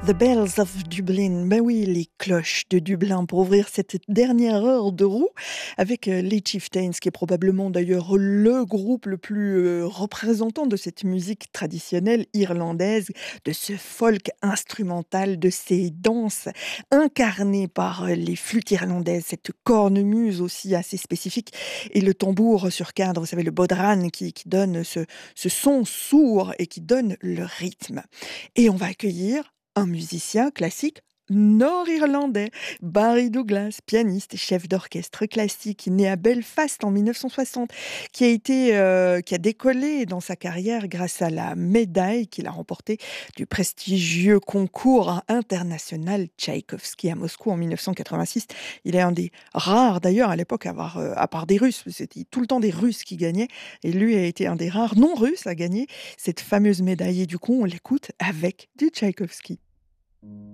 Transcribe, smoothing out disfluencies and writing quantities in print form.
The Bells of Dublin, ben oui, les cloches de Dublin pour ouvrir cette dernière heure de roue avec les Chieftains, qui est probablement d'ailleurs le groupe le plus représentant de cette musique traditionnelle irlandaise, de ce folk instrumental, de ces danses incarnées par les flûtes irlandaises, cette cornemuse aussi assez spécifique et le tambour sur cadre, vous savez, le bodhran qui donne ce son sourd et qui donne le rythme. Et on va accueillir un musicien classique nord-irlandais, Barry Douglas, pianiste et chef d'orchestre classique, né à Belfast en 1960, qui a décollé dans sa carrière grâce à la médaille qu'il a remportée du prestigieux concours international Tchaïkovski à Moscou en 1986. Il est un des rares d'ailleurs à l'époque à avoir, à part des Russes, c'était tout le temps des Russes qui gagnaient, et lui a été un des rares non-Russes à gagner cette fameuse médaille. Et du coup, on l'écoute avec du Tchaïkovski.